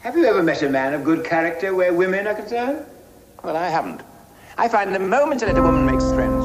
Have you ever met a man of good character where women are concerned? Well, I haven't. I find the moment to let a woman makes friends